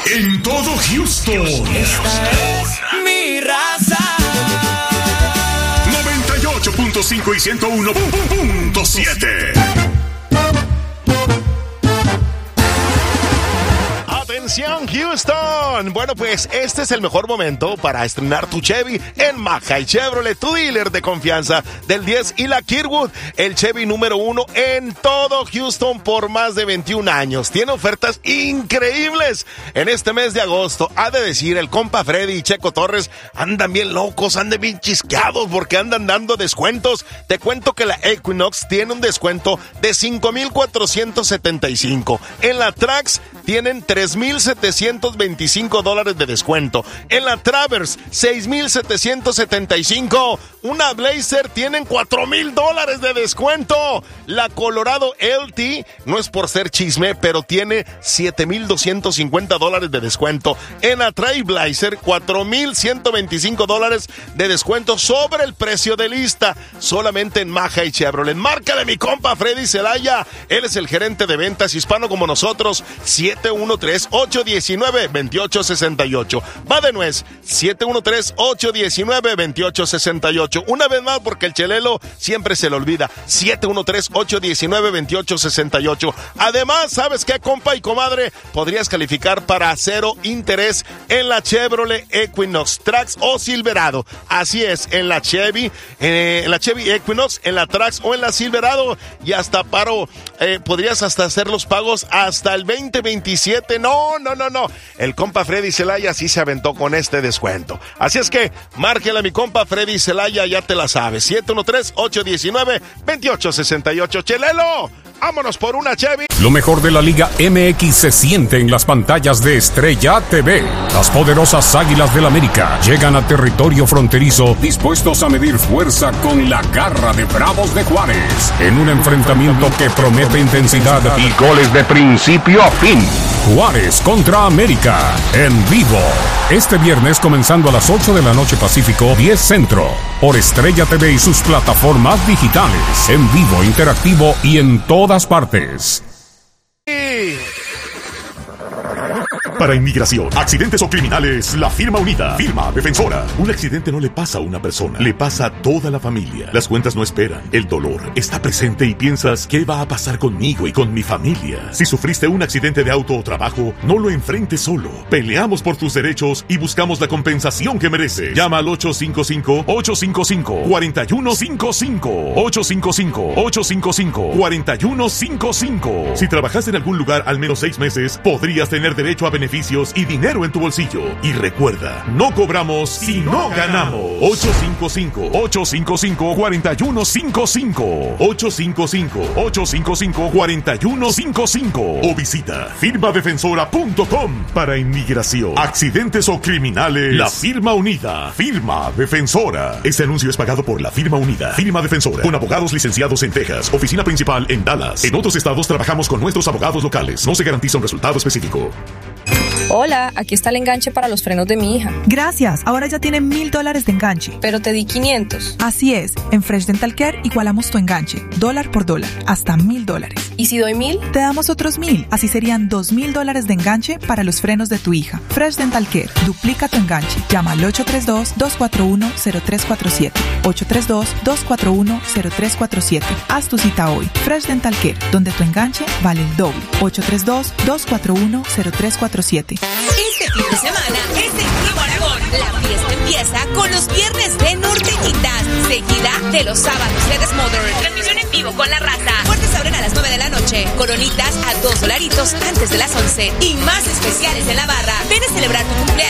en todo Houston. Esta es mi raza. 98.5 y 101.7. ¡Atención, Houston! Bueno, pues este es el mejor momento para estrenar tu Chevy en Mackay Chevrolet, tu dealer de confianza del 10 y la Kirkwood, el Chevy número 1 en todo Houston por más de 21 años. Tiene ofertas increíbles en este mes de agosto. Ha de decir, el compa Freddy y Checo Torres andan bien locos, andan bien chisqueados porque andan dando descuentos. Te cuento que la Equinox tiene un descuento de $5,475. En la Trax tienen $3,725 de descuento. En la Traverse, $6,775. Una Blazer tienen $4,000 de descuento. La Colorado LT, no es por ser chisme, pero tiene $7,250 de descuento. En la Trailblazer, $4,125 de descuento sobre el precio de lista. Solamente en Mackay Chevrolet. Márcale mi compa Freddy Celaya. Él es el gerente de ventas hispano como nosotros. 713-819-2868. Va de nuez. 713-819-2868. Una vez más porque el chelelo siempre se le olvida. 713-819-2868. Además, ¿sabes qué, compa y comadre? Podrías calificar para 0 interés en la Chevrolet Equinox, Trax o Silverado. Así es, en la Chevy Equinox, en la Trax o en la Silverado. Y hasta podrías hasta hacer los pagos hasta el 2027. No. El compa Freddy Celaya sí se aventó con este descuento. Así es que, márquela a mi compa Freddy Celaya, ya te la sabes. 713-819-2868. ¡Chelelo! ¡Vámonos por una Chevy! Lo mejor de la Liga MX se siente en las pantallas de Estrella TV. Las poderosas Águilas del América llegan a territorio fronterizo dispuestos a medir fuerza con la garra de Bravos de Juárez en un enfrentamiento que promete intensidad y goles de principio a fin. Juárez contra América en vivo. Este viernes comenzando a las 8 de la noche Pacífico, 10 Centro. Por Estrella TV y sus plataformas digitales. En vivo, interactivo y en todas partes. Para inmigración, accidentes o criminales, la firma unida, firma defensora. Un accidente no le pasa a una persona, le pasa a toda la familia. Las cuentas no esperan, el dolor está presente y piensas, ¿qué va a pasar conmigo y con mi familia? Si sufriste un accidente de auto o trabajo, no lo enfrentes solo. Peleamos por tus derechos y buscamos la compensación que mereces. Llama al 855-855-4155. 855-855-4155. Si trabajas en algún lugar al menos 6 meses, podrías tener derecho a beneficios y dinero en tu bolsillo. Y recuerda, no cobramos si no ganamos. 855-855-4155. 855-855-4155. O visita firmadefensora.com. Para inmigración, accidentes o criminales, la firma unida, firma defensora. Este anuncio es pagado por la firma unida, firma defensora, con abogados licenciados en Texas, oficina principal en Dallas. En otros estados trabajamos con nuestros abogados locales. No se garantiza un resultado específico. Hola, aquí está el enganche para los frenos de mi hija. Gracias, ahora ya tiene $1,000 de enganche. Pero te di 500. Así es, en Fresh Dental Care igualamos tu enganche, dólar por dólar, hasta $1,000. ¿Y si doy 1,000? Te damos otros 1,000, así serían $2,000 de enganche para los frenos de tu hija. Fresh Dental Care, duplica tu enganche. Llama al 832-241-0347. 832-241-0347. Haz tu cita hoy. Fresh Dental Care, donde tu enganche vale el doble. 832-241-0347. Este fin de semana es en Club Aragón. La fiesta empieza con los viernes de Norteñitas, seguida de los sábados de Desmother. Transmisión en vivo con la raza. Puertas abren a las 9 de la noche. Coronitas a $2 antes de las 11. Y más especiales en la barra. Ven a celebrar tu cumpleaños